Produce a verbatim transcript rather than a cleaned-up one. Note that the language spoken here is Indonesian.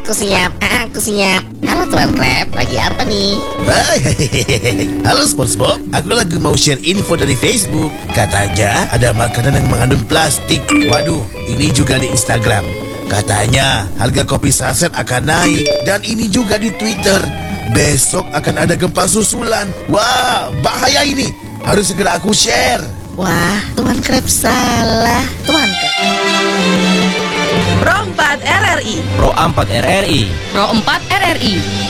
Aku siap, aku siap. Halo Tuan Crab, lagi apa nih? Hai, halo SpongeBob, aku lagi mau share info dari Facebook. Katanya ada makanan yang mengandung plastik. Waduh, ini juga di Instagram. Katanya harga kopi saset akan naik. Dan ini juga di Twitter. Besok akan ada gempa susulan. Wah, bahaya ini. Harus segera aku share. Wah, Tuan Crab salah. Tuan Crab. Pro empat R R I. Pro empat R R I. Pro empat R R I.